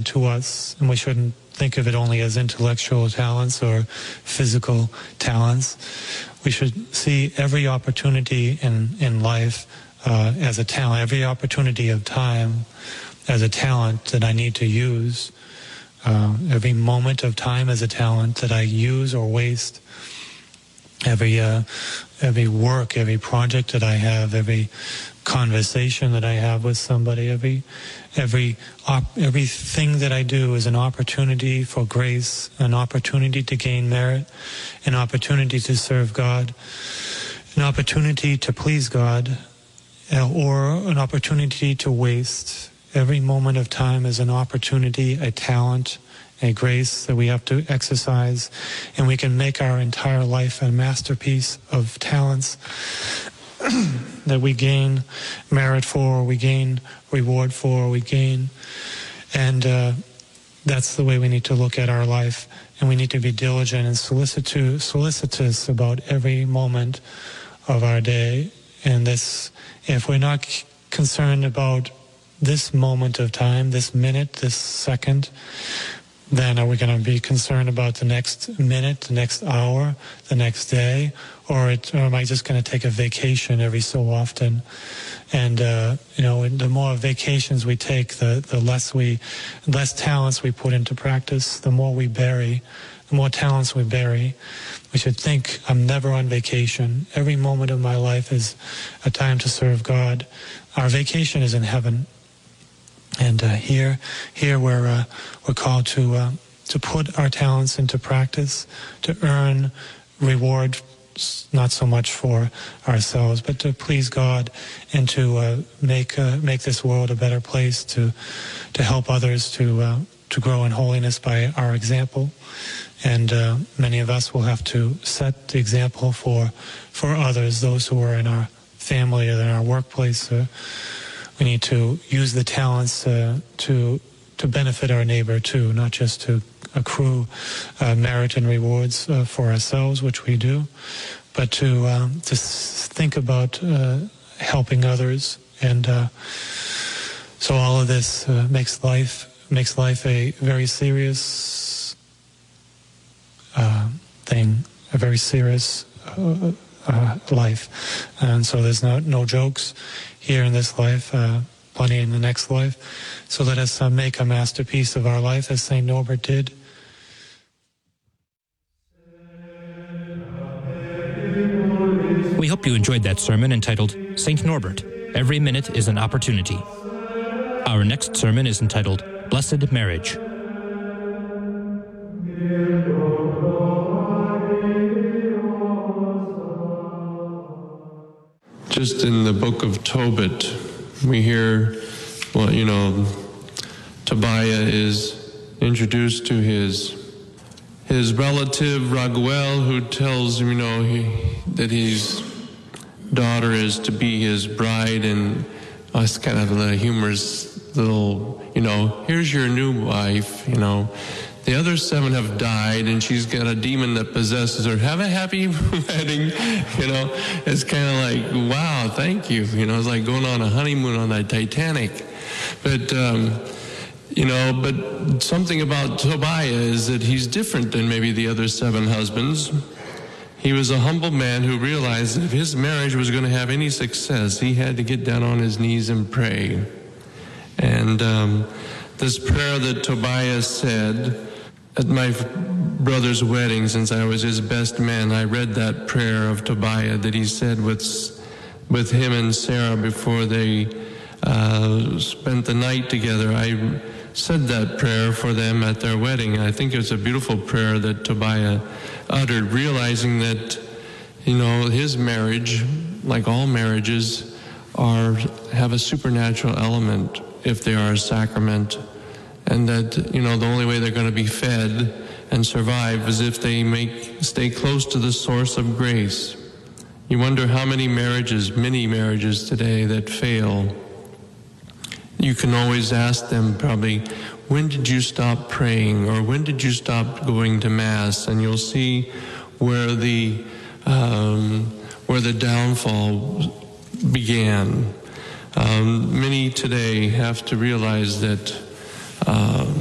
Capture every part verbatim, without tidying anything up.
to us, and we shouldn't think of it only as intellectual talents or physical talents. We should see every opportunity in, in life uh, as a talent, every opportunity of time as a talent that I need to use, uh, every moment of time as a talent that I use or waste, every, uh, every work, every project that I have, every conversation that I have with somebody, every every op- everything that I do is an opportunity for grace, an opportunity to gain merit, an opportunity to serve God, an opportunity to please God, uh, or an opportunity to waste. Every moment of time is an opportunity, a talent, a grace that we have to exercise, and we can make our entire life a masterpiece of talents that we gain merit for, we gain reward for, we gain. And uh, that's the way we need to look at our life. And we need to be diligent and solicitous, solicitous about every moment of our day. And this, if we're not concerned about this moment of time, this minute, this second, then are we going to be concerned about the next minute, the next hour, the next day? Or, it, or am I just going to take a vacation every so often? And, uh, you know, the more vacations we take, the, the less we, less talents we put into practice, the more we bury, the more talents we bury. We should think, I'm never on vacation. Every moment of my life is a time to serve God. Our vacation is in heaven. And uh, here, here we're uh, we're called to uh, to put our talents into practice, to earn reward, not so much for ourselves, but to please God and to uh, make uh, make this world a better place, to to help others to uh, to grow in holiness by our example. And uh, many of us will have to set the example for for others, those who are in our family or in our workplace. Uh, We need to use the talents uh, to to benefit our neighbor too, not just to accrue uh, merit and rewards uh, for ourselves, which we do, but to um, to think about uh, helping others. And uh, so all of this uh, makes life makes life a very serious uh, thing, a very serious uh, uh, life. And so there's no no jokes here in this life, uh, plenty in the next life. So let us uh, make a masterpiece of our life as Saint Norbert did. We hope you enjoyed that sermon entitled Saint Norbert, Every Minute is an Opportunity. Our next sermon is entitled Blessed Marriage. Just in the book of Tobit, we hear, well, you know, Tobiah is introduced to his his relative Raguel, who tells him, you know, he, that his daughter is to be his bride, and oh, it's kind of a humorous little, you know, here's your new wife, you know. The other seven have died, and she's got a demon that possesses her. Have a happy wedding, you know. It's kind of like, wow, thank you. You know, it's like going on a honeymoon on the Titanic. But, um, you know, but something about Tobiah is that he's different than maybe the other seven husbands. He was a humble man who realized that if his marriage was going to have any success, he had to get down on his knees and pray. And um, this prayer that Tobiah said at my brother's wedding, since I was his best man, I read that prayer of Tobiah that he said with with him and Sarah before they uh, spent the night together. I said that prayer for them at their wedding. I think it's a beautiful prayer that Tobiah uttered, realizing that, you know, his marriage, like all marriages, are have a supernatural element if they are a sacrament. And that, you know, the only way they're going to be fed and survive is if they make stay close to the source of grace. You wonder how many marriages, many marriages today that fail. You can always ask them probably, when did you stop praying, or when did you stop going to Mass? And you'll see where the um, where the downfall began. Um, many today have to realize that Um,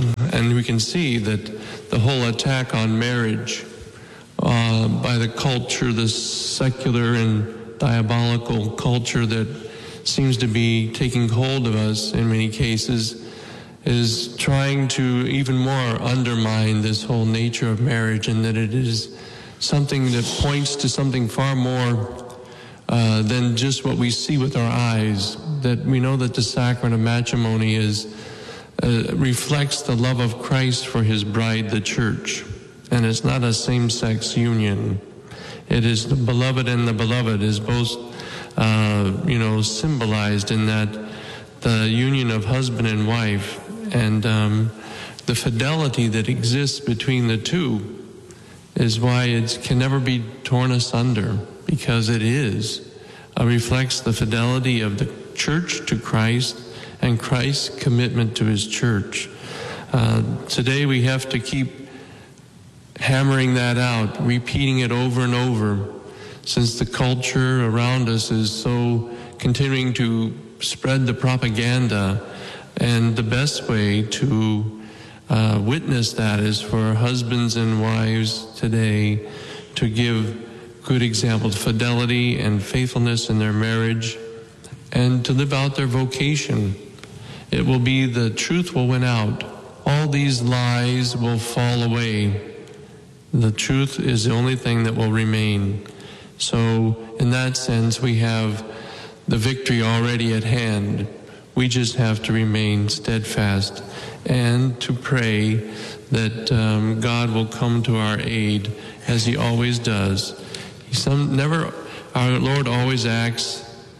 And we can see that the whole attack on marriage uh, by the culture, the secular and diabolical culture that seems to be taking hold of us in many cases, is trying to even more undermine this whole nature of marriage, and that it is something that points to something far more uh, than just what we see with our eyes. That we know that the sacrament of matrimony is uh, reflects the love of Christ for his bride, the church, and it's not a same-sex union. It is the beloved, and the beloved is both, uh, you know, symbolized in that the union of husband and wife, and um, the fidelity that exists between the two is why it can never be torn asunder, because it is, uh, reflects the fidelity of the church to Christ and Christ's commitment to his church. Uh, today we have to keep hammering that out, repeating it over and over, since the culture around us is so continuing to spread the propaganda. And the best way to uh, witness that is for husbands and wives today to give good examples, fidelity and faithfulness in their marriage, and to live out their vocation. It will be, the truth will win out. All these lies will fall away. The truth is the only thing that will remain. So in that sense, we have the victory already at hand. We just have to remain steadfast and to pray that um, God will come to our aid, as he always does. He some, never, our Lord always acts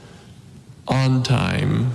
on time,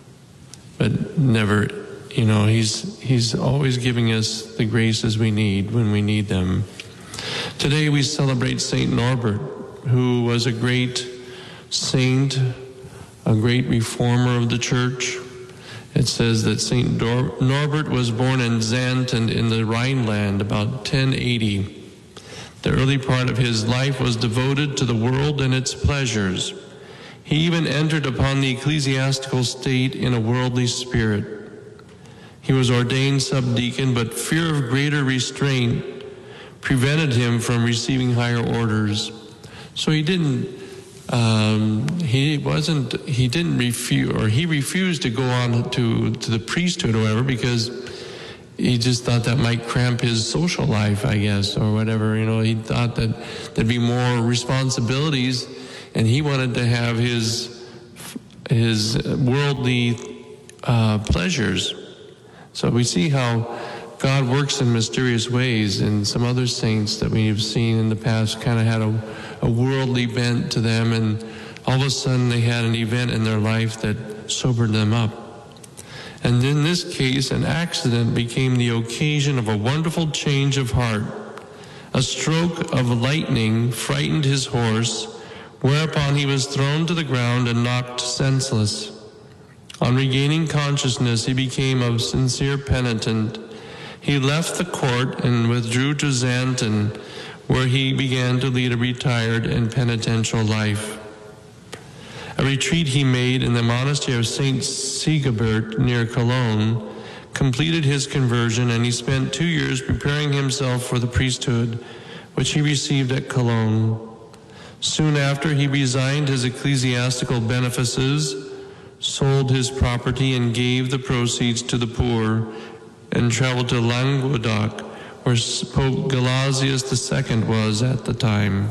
but never, you know, he's, he's always giving us the graces we need when we need them. Today we celebrate Saint Norbert, who was a great saint, a great reformer of the church. It says that Saint Norbert was born in Xanten in the Rhineland about ten eighty. The early part of his life was devoted to the world and its pleasures. He even entered upon the ecclesiastical state in a worldly spirit. He was ordained subdeacon, but fear of greater restraint prevented him from receiving higher orders. So he didn't Um, he wasn't, he didn't refuse, or he refused to go on to, to the priesthood or whatever, because he just thought that might cramp his social life, I guess, or whatever. You know, he thought that there'd be more responsibilities, and he wanted to have his, his worldly uh, pleasures. So we see how God works in mysterious ways, and some other saints that we've seen in the past kind of had a a worldly bent to them, and all of a sudden they had an event in their life that sobered them up. And in this case, an accident became the occasion of a wonderful change of heart. A stroke of lightning frightened his horse, whereupon he was thrown to the ground and knocked senseless. On regaining consciousness, he became a sincere penitent. He left the court and withdrew to Xanten, where he began to lead a retired and penitential life. A retreat he made in the monastery of Saint Sigebert near Cologne completed his conversion, and he spent two years preparing himself for the priesthood, which he received at Cologne. Soon after, he resigned his ecclesiastical benefices, sold his property, and gave the proceeds to the poor, and traveled to Languedoc, where Pope Gelasius the Second was at the time.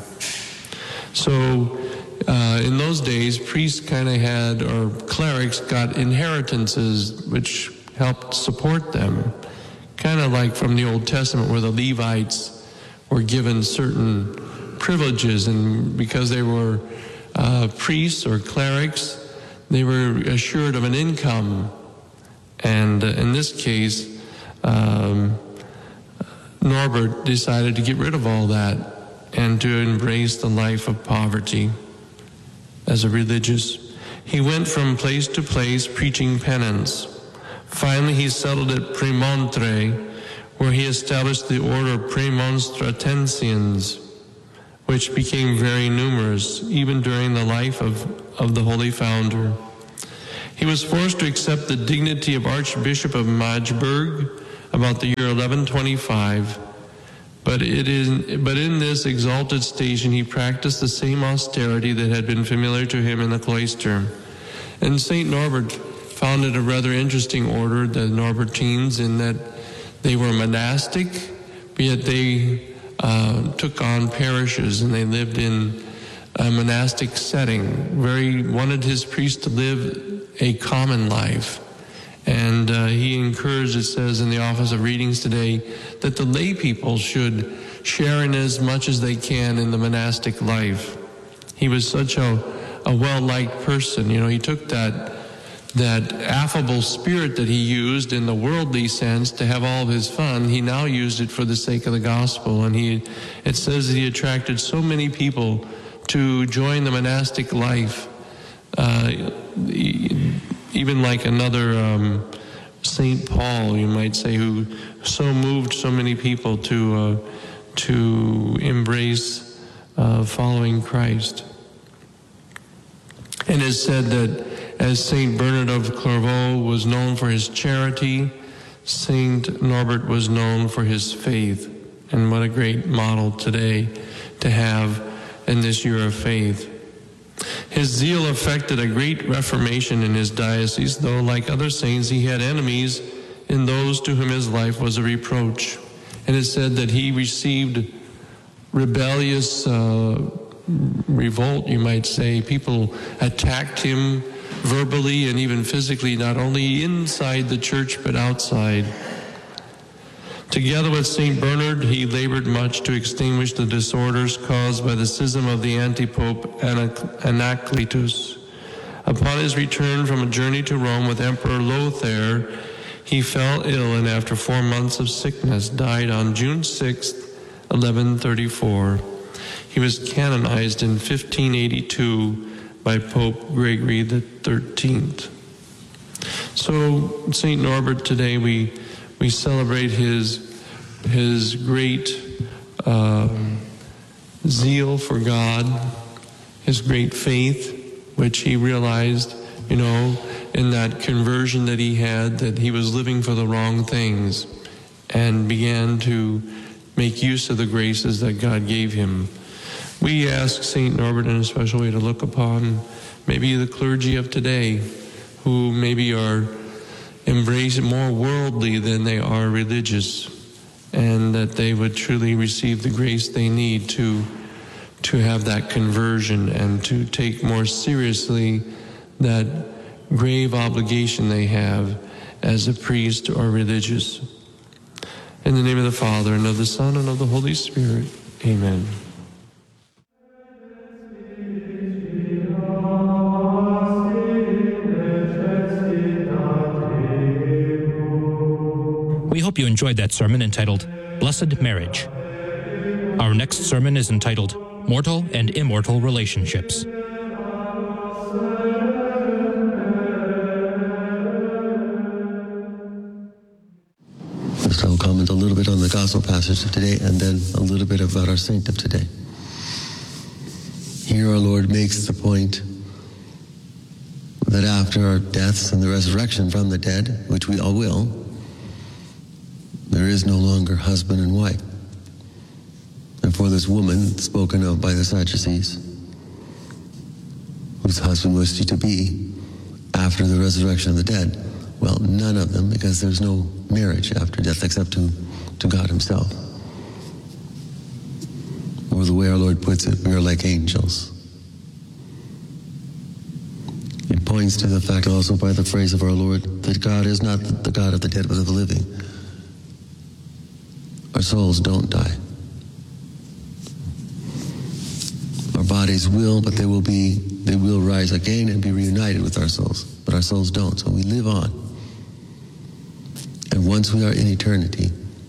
So uh, in those days, priests kind of had, or clerics got inheritances which helped support them, kind of like from the Old Testament where the Levites were given certain privileges, and because they were uh, priests or clerics, they were assured of an income. And uh, in this case, um, Norbert decided to get rid of all that and to embrace the life of poverty as a religious. He went from place to place preaching penance. Finally, he settled at Premontre, where he established the order of Premonstratensians, which became very numerous even during the life of, of the Holy Founder. He was forced to accept the dignity of Archbishop of Magdeburg, about the year eleven twenty-five. But it is, but in this exalted station he practiced the same austerity that had been familiar to him in the cloister. And Saint Norbert founded a rather interesting order, the Norbertines, in that they were monastic, but yet they uh, took on parishes and they lived in a monastic setting. Very wanted his priests to live a common life. And uh, he encouraged, it says in the Office of Readings today, that the lay people should share in as much as they can in the monastic life. He was such a, a well-liked person. You know, he took that that affable spirit that he used in the worldly sense to have all of his fun. He now used it for the sake of the gospel. And he, it says that he attracted so many people to join the monastic life. Uh, even like another um, Saint Paul, you might say, who so moved so many people to uh, to embrace uh, following Christ. And it's said that as Saint Bernard of Clairvaux was known for his charity, Saint Norbert was known for his faith. And what a great model today to have in this year of faith. His zeal effected a great reformation in his diocese, though, like other saints, he had enemies in those to whom his life was a reproach. And it said that he received rebellious uh, revolt, you might say. People attacked him verbally and even physically, not only inside the church but outside. Together with Saint Bernard, he labored much to extinguish the disorders caused by the schism of the antipope Anacletus. Upon his return from a journey to Rome with Emperor Lothair, he fell ill and after four months of sickness died on June sixth, eleven thirty-four. He was canonized in fifteen eighty-two by Pope Gregory the thirteenth. So Saint Norbert, today we we celebrate his his great um, zeal for God, his great faith, which he realized, you know, in that conversion that he had, that he was living for the wrong things, and began to make use of the graces that God gave him. We ask Saint Norbert in a special way to look upon maybe the clergy of today, who maybe are embracing more worldly than they are religious, and that they would truly receive the grace they need to to have that conversion and to take more seriously that grave obligation they have as a priest or religious. In the name of the Father, and of the Son, and of the Holy Spirit. Amen. We hope you enjoyed that sermon entitled Blessed Marriage. Our next sermon is entitled Mortal and Immortal Relationships. So I'll comment a little bit on the gospel passage of today and then a little bit about our saint of today. Here our Lord makes the point that after our deaths and the resurrection from the dead, which we all will, there is no longer husband and wife. And for this woman spoken of by the Sadducees, whose husband was she to be after the resurrection of the dead? Well, none of them, because there's no marriage after death except to, to God himself. Or the way our Lord puts it, we are like angels. It points to the fact also by the phrase of our Lord that God is not the God of the dead but of the living. Our souls don't die. Our bodies will, but they will be, they will rise again and be reunited with our souls. But our souls don't, so we live on. And once we are in eternity,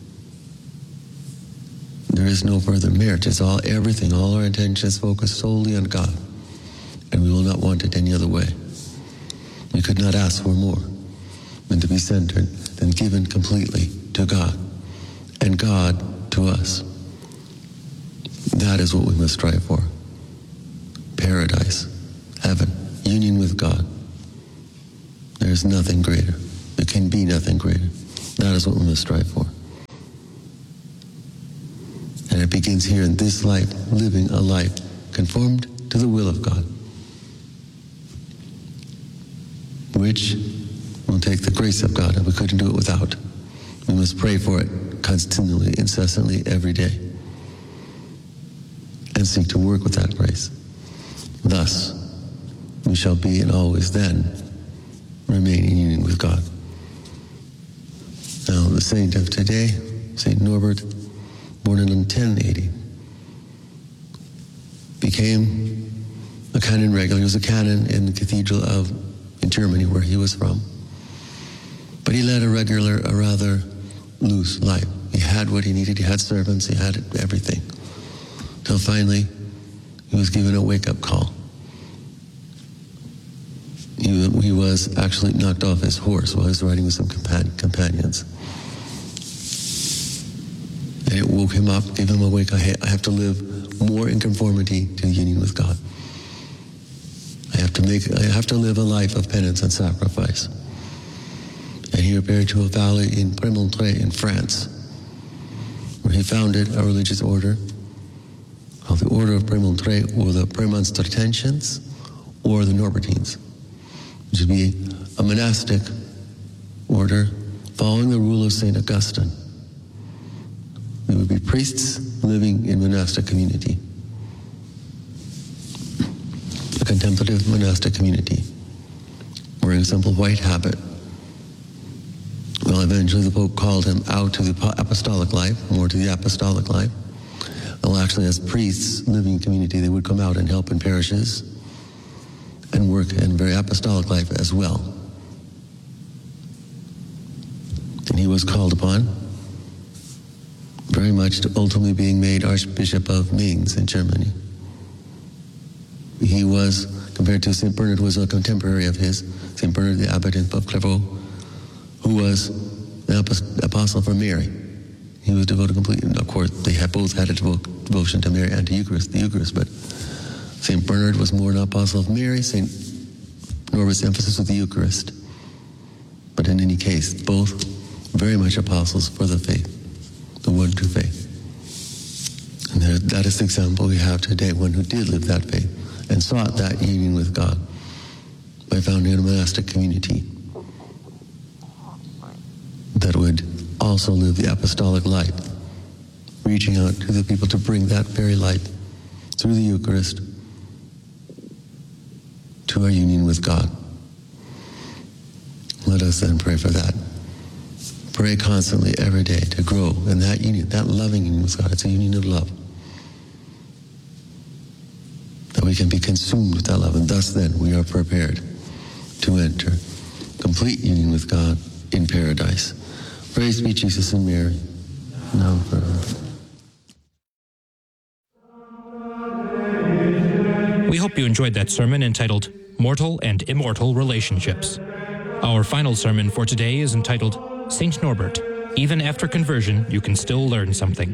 there is no further marriage. It's all, everything, all our attention is focused solely on God. And we will not want it any other way. We could not ask for more than to be centered, than given completely to God. And God to us. That is what we must strive for. Paradise, heaven, union with God. There is nothing greater. There can be nothing greater. That is what we must strive for. And it begins here in this life, living a life conformed to the will of God, which will take the grace of God, and we couldn't do it without. We must pray for it continually, incessantly, every day, and seek to work with that grace. Thus, we shall be and always then remain in union with God. Now, the saint of today, Saint Norbert, born in ten eighty, became a canon regular. He was a canon in the Cathedral of in Germany, where he was from. But he led a regular, a rather loose life. He had what he needed. He had servants. He had everything. Till finally, he was given a wake-up call. He, he was actually knocked off his horse while he was riding with some compan- companions. And it woke him up, gave him a wake. I, ha- I have to live more in conformity to union with God. I have to make. I have to live a life of penance and sacrifice. And he repaired to a valley in Prémontré in France, where he founded a religious order called the Order of Prémontré, or the Premonstratensians, or the Norbertines, which would be a monastic order following the rule of Saint Augustine. They would be priests living in monastic community, a contemplative monastic community, wearing a simple white habit. Well, eventually the Pope called him out to the apostolic life, more to the apostolic life. Well, actually, as priests living in community, they would come out and help in parishes and work in very apostolic life as well. And he was called upon very much to ultimately being made Archbishop of Mainz in Germany. He was, compared to Saint Bernard, was a contemporary of his, Saint Bernard the Abbot of Clairvaux, who was the apostle for Mary. He was devoted completely. Of course, they had both had a devo- devotion to Mary and to Eucharist, the Eucharist, but Saint Bernard was more an apostle of Mary. Saint Norbert's emphasis with the Eucharist. But in any case, both very much apostles for the faith, the one true faith. And there, that is the example we have today, one who did live that faith and sought that union with God by founding a monastic community that would also live the apostolic light, reaching out to the people to bring that very light through the Eucharist to our union with God. Let us then pray for that. Pray constantly every day to grow in that union, that loving union with God. It's a union of love. That we can be consumed with that love, and thus then we are prepared to enter complete union with God in paradise. Praise be Jesus and Mary, now and forever. We hope you enjoyed that sermon entitled Mortal and Immortal Relationships. Our final sermon for today is entitled Saint Norbert. Even after conversion, you can still learn something.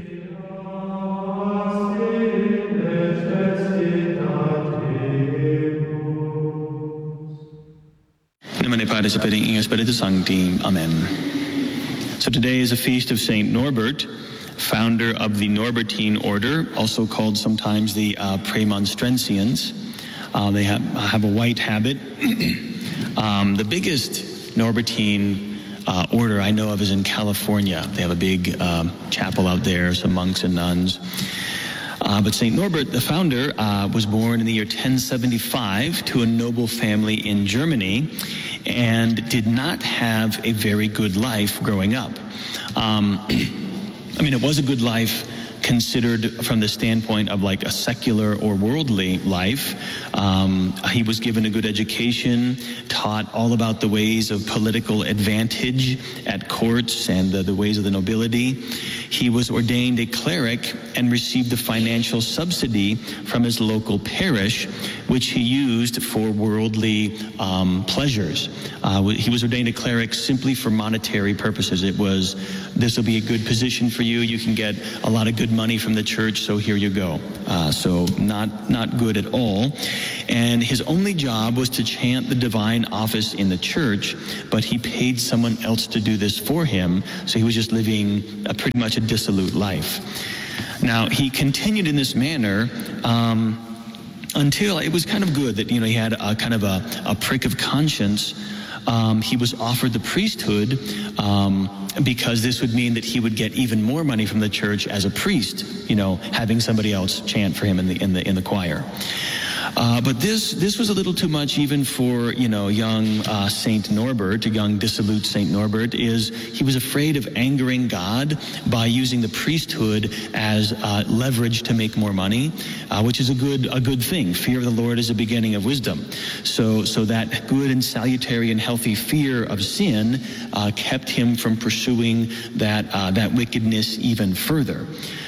In nomine Patris et Filii et Spiritus Sancti. Amen. So today is a feast of Saint Norbert, founder of the Norbertine order, also called sometimes the uh, Premonstratensians. Uh, they have, have a white habit. um, the biggest Norbertine uh, order I know of is in California. They have a big um, chapel out there, some monks and nuns. Uh, but Saint Norbert, the founder, uh, was born in the year ten seventy-five to a noble family in Germany and did not have a very good life growing up. Um, I mean, it was a good life considered from the standpoint of like a secular or worldly life. Um, he was given a good education, taught all about the ways of political advantage at courts and the, the ways of the nobility. he was ordained a cleric and received a financial subsidy from his local parish, which he used for worldly um, pleasures. Uh, he was ordained a cleric simply for monetary purposes. It was, this will be a good position for you. You can get a lot of good money from the church, so here you go. Uh, so not, not good at all. And his only job was to chant the divine office in the church, but he paid someone else to do this for him, so he was just living a pretty much a dissolute life. Now, he continued in this manner um, until it was kind of good that, you know, he had a kind of a, a prick of conscience. Um, he was offered the priesthood um, because this would mean that he would get even more money from the church as a priest, you know, having somebody else chant for him in the in the in the choir. Uh, but this this was a little too much even for, you know, young uh, Saint Norbert, a young dissolute Saint Norbert. Is he was afraid of angering God by using the priesthood as uh, leverage to make more money, uh, which is a good a good thing. Fear of the Lord is the beginning of wisdom. So so that good and salutary and healthy fear of sin uh, kept him from pursuing that uh, that wickedness even further.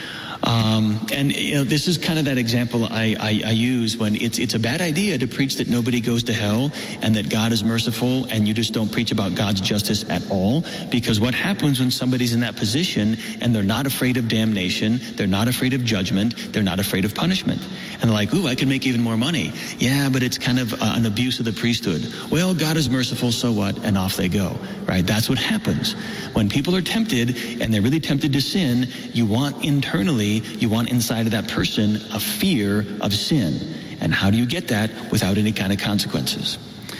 Um, and you know, this is kind of that example I, I, I use when it's it's a bad idea to preach that nobody goes to hell and that God is merciful, and you just don't preach about God's justice at all. Because what happens when somebody's in that position and they're not afraid of damnation, they're not afraid of judgment, they're not afraid of punishment, and they're like, ooh, I can make even more money. Yeah, but it's kind of uh, an abuse of the priesthood. Well, God is merciful, so what? And off they go, right? That's what happens. When people are tempted and they're really tempted to sin, you want internally You want inside of that person a fear of sin. And how do you get that without any kind of consequences?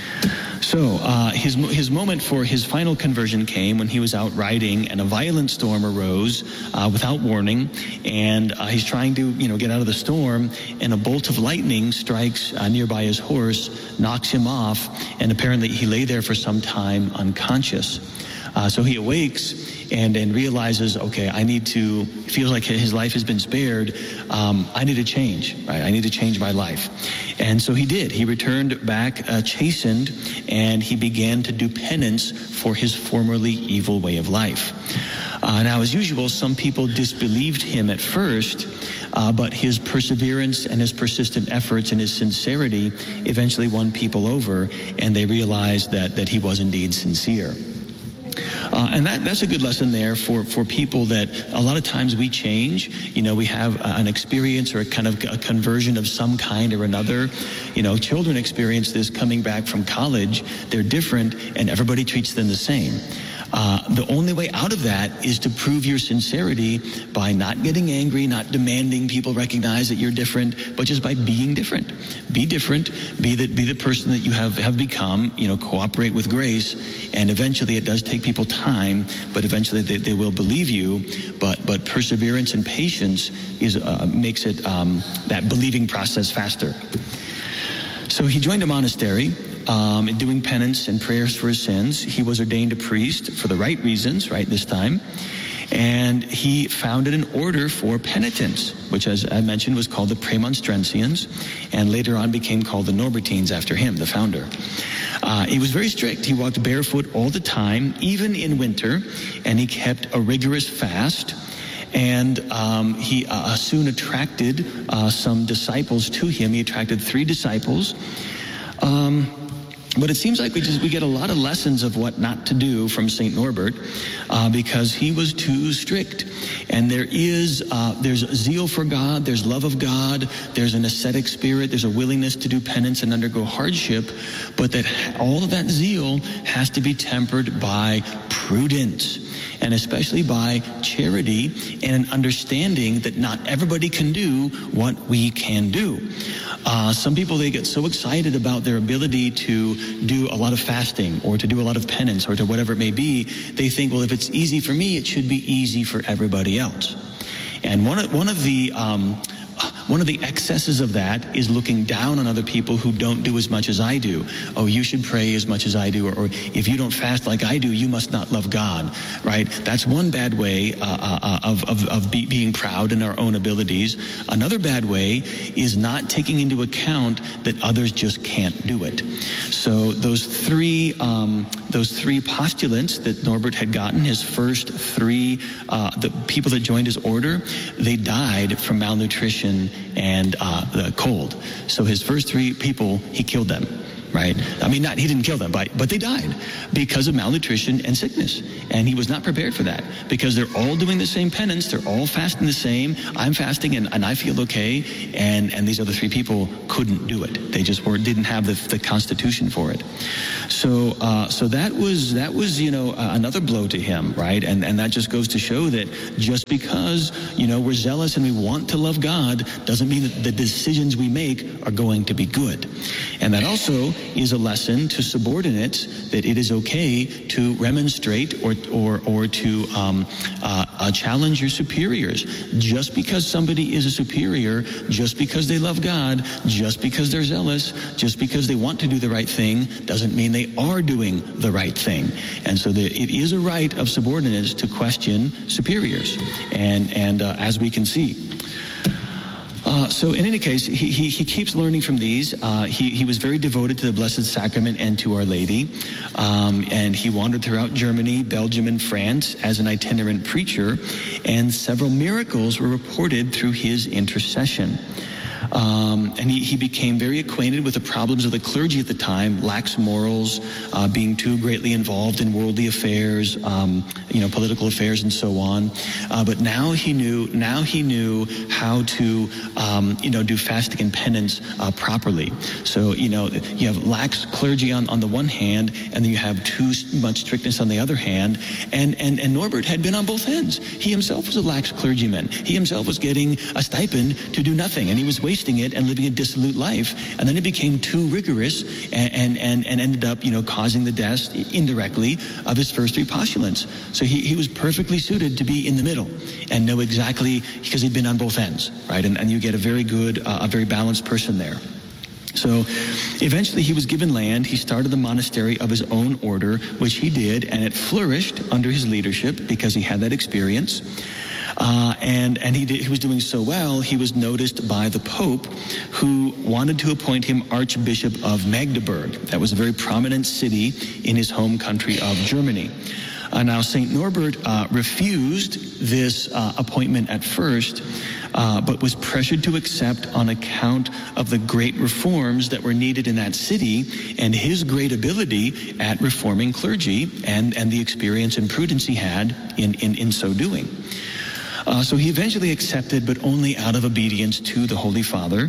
So uh, his his moment for his final conversion came when he was out riding and a violent storm arose uh, without warning, and uh, he's trying to you know get out of the storm, and a bolt of lightning strikes uh, nearby his horse, knocks him off, and apparently he lay there for some time unconscious. Uh, so he awakes and, and realizes, okay, I need to, feels like his life has been spared. Um, I need to change, right? I need to change my life. And so he did. He returned back uh, chastened, and he began to do penance for his formerly evil way of life. Uh, now, as usual, some people disbelieved him at first, uh, but his perseverance and his persistent efforts and his sincerity eventually won people over, and they realized that, that he was indeed sincere. Uh, and that, that's a good lesson there for, for people that a lot of times we change. You know, we have uh, an experience or a kind of a conversion of some kind or another. You know, children experience this coming back from college. They're different, and everybody treats them the same. Uh, the only way out of that is to prove your sincerity by not getting angry, not demanding people recognize that you're different, but just by being different. Be different, be the, be the person that you have, have become, you know, cooperate with grace, and eventually it does take people time, but eventually they, they will believe you, but, but perseverance and patience is, uh, makes it, um, that believing process faster. So he joined a monastery, Um, in doing penance and prayers for his sins. He was ordained a priest for the right reasons, right this time. And he founded an order for penitents, which, as I mentioned, was called the Premonstratensians, and later on became called the Norbertines after him, the founder. Uh, he was very strict. He walked barefoot all the time, even in winter, and he kept a rigorous fast. And um, he uh, soon attracted uh, some disciples to him. He attracted three disciples. Um, But it seems like we just we get a lot of lessons of what not to do from Saint Norbert uh, because he was too strict. And there is uh, there's zeal for God, there's love of God, there's an ascetic spirit, there's a willingness to do penance and undergo hardship, but that all of that zeal has to be tempered by prudence, and especially by charity and an understanding that not everybody can do what we can do. Uh, some people, they get so excited about their ability to do a lot of fasting or to do a lot of penance or to whatever it may be. They think, well, if it's easy for me, it should be easy for everybody else. And one of, one of the um, one of the excesses of that is looking down on other people who don't do as much as I do. Oh, you should pray as much as I do, or, or if you don't fast like I do, you must not love God, right? That's one bad way uh, uh, of, of, of be, being proud in our own abilities. Another bad way is not taking into account that others just can't do it. So those three, um, those three postulants that Norbert had gotten, his first three, uh, the people that joined his order, they died from malnutrition and uh, the cold. So his first three people, he killed them. Right? I mean, not he didn't kill them, but, but they died because of malnutrition and sickness. And he was not prepared for that because they're all doing the same penance. They're all fasting the same. I'm fasting and, and I feel okay. And, and these other three people couldn't do it. They just were, didn't have the, the constitution for it. So uh, so that was, that was you know, uh, another blow to him, right? And, and that just goes to show that just because, you know, we're zealous and we want to love God doesn't mean that the decisions we make are going to be good. And that also is a lesson to subordinates that it is okay to remonstrate or or or to um, uh, uh, challenge your superiors. Just because somebody is a superior, just because they love God, just because they're zealous, just because they want to do the right thing, doesn't mean they are doing the right thing. And so the, it is a right of subordinates to question superiors. And and uh, as we can see. Uh, so in any case, he, he, he keeps learning from these. Uh, he, he was very devoted to the Blessed Sacrament and to Our Lady. Um, and he wandered throughout Germany, Belgium, and France as an itinerant preacher. And several miracles were reported through his intercession. Um, and he, he became very acquainted with the problems of the clergy at the time, lax morals, uh, being too greatly involved in worldly affairs, um, you know, political affairs and so on. Uh, but now he knew, now he knew how to, um, you know, do fasting and penance uh, properly. So, you know, you have lax clergy on, on the one hand, and then you have too much strictness on the other hand. And, and, and Norbert had been on both ends. He himself was a lax clergyman. He himself was getting a stipend to do nothing, and he was wasting it and living a dissolute life. And then it became too rigorous and, and, and, and ended up, you know, causing the deaths indirectly of his first three postulants. So he, he was perfectly suited to be in the middle and know exactly, because he'd been on both ends, right? And, and you get a very good, uh, a very balanced person there. So eventually he was given land. He started the monastery of his own order, which he did, and it flourished under his leadership because he had that experience. Uh, and and he, did, he was doing so well, he was noticed by the Pope, who wanted to appoint him Archbishop of Magdeburg. That was a very prominent city in his home country of Germany. Uh, now, Saint Norbert uh, refused this uh, appointment at first, uh, but was pressured to accept on account of the great reforms that were needed in that city and his great ability at reforming clergy and, and the experience and prudence he had in, in, in so doing. Uh, so he eventually accepted, but only out of obedience to the Holy Father.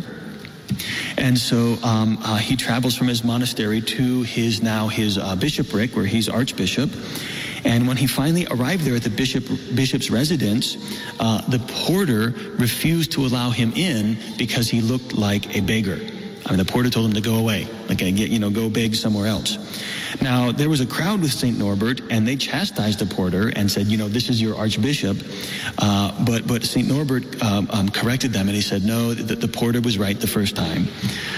And so um, uh, he travels from his monastery to his now his uh, bishopric, where he's archbishop. And when he finally arrived there at the bishop bishop's residence, uh, the porter refused to allow him in because he looked like a beggar. I mean, the porter told him to go away, like, get, you know, go beg somewhere else. Now, there was a crowd with Saint Norbert, and they chastised the porter and said, you know, this is your archbishop. Uh, but but Saint Norbert um, um, corrected them, and he said, no, the, the porter was right the first time.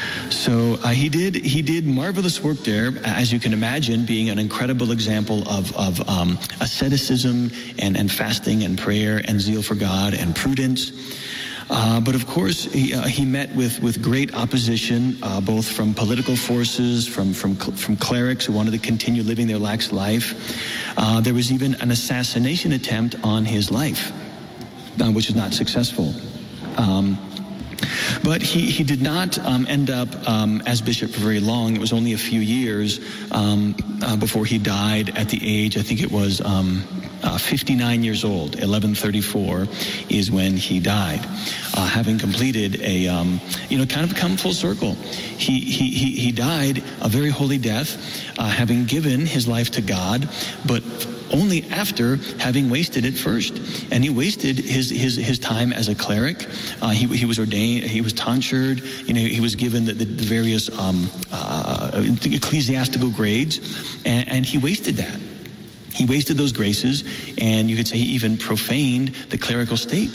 So uh, he did he did marvelous work there, as you can imagine, being an incredible example of, of um, asceticism and, and fasting and prayer and zeal for God and prudence. Uh, but of course, he, uh, he met with, with great opposition, uh, both from political forces, from, from, from clerics who wanted to continue living their lax life. Uh, there was even an assassination attempt on his life, uh, which was not successful. Um, But he, he did not um, end up um, as bishop for very long. It was only a few years um, uh, before he died at the age, I think it was um, uh, fifty-nine years old. eleven thirty-four is when he died, uh, having completed a, um, you know, kind of come full circle. He, he, he, he died a very holy death, uh, having given his life to God, but only after having wasted it first. And he wasted his his, his time as a cleric. Uh, he, he was ordained, he was tonsured, you know, he was given the, the, the various um, uh, ecclesiastical grades, and, and he wasted that. He wasted those graces, and you could say he even profaned the clerical state.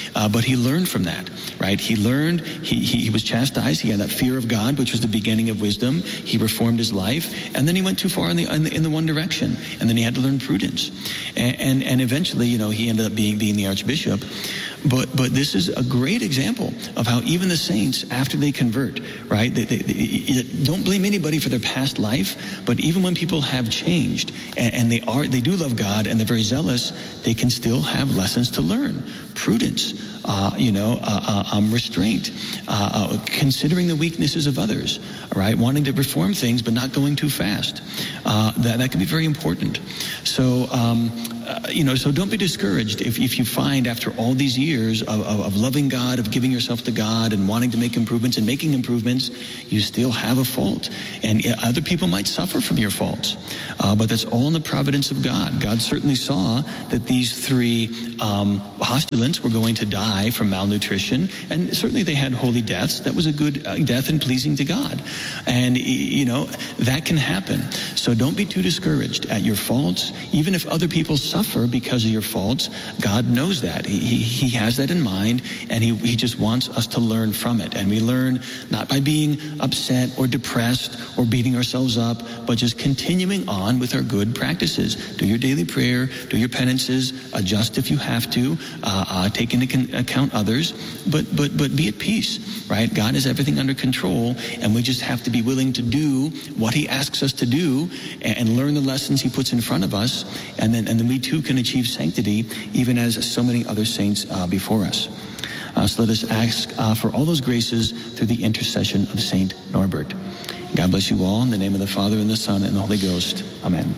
Uh, but he learned from that, right? He learned, he, he, he was chastised. He had that fear of God, which was the beginning of wisdom. He reformed his life. And then he went too far in the, in the, in the one direction. And then he had to learn prudence. And, and, and eventually, you know, he ended up being, being the archbishop. But but this is a great example of how even the saints, after they convert, right, they, they, they don't blame anybody for their past life, but even when people have changed and, and they are they do love God and they're very zealous, they can still have lessons to learn. Prudence, uh, you know, uh, uh, um, restraint, uh, uh, considering the weaknesses of others, right, wanting to reform things but not going too fast. Uh, that, that can be very important. So, um, uh, you know, so don't be discouraged if, if you find after all these years of, of, of loving God, of giving yourself to God and wanting to make improvements and making improvements, you still have a fault. And other people might suffer from your faults. Uh, but that's all in the providence of God. God certainly saw that these three um, postulants were going to die from malnutrition, and certainly they had holy deaths. That was a good uh, death and pleasing to God. And, you know, that can happen. So don't be too discouraged at your faults. Even if other people suffer because of your faults, God knows that. He, he, he has that in mind, and he, he just wants us to learn from it. And we learn not by being upset or depressed or beating ourselves up, but just continuing on with our good practices. Do your daily prayer, do your penances, adjust if you have to, uh, uh, take into con- account others, but but but be at peace, right? God has everything under control, and we just have to be willing to do what he asks us to do and, and learn the lessons he puts in front of us, and then and then we too can achieve sanctity, even as so many other saints uh, before us. Uh, so let us ask uh, for all those graces through the intercession of Saint Norbert. God bless you all in the name of the Father and the Son and the Holy Ghost. Amen.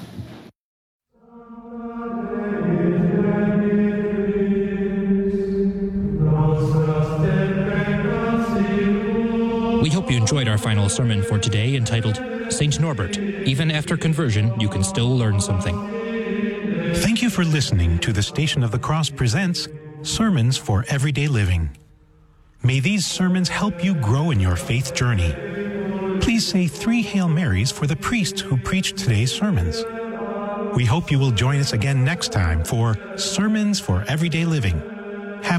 We hope you enjoyed our final sermon for today, entitled Saint Norbert, Even After Conversion, You Can Still Learn Something. Thank you for listening to the Station of the Cross presents Sermons for Everyday Living. May these sermons help you grow in your faith journey. Please say three Hail Marys for the priest who preached today's sermons. We hope you will join us again next time for Sermons for Everyday Living.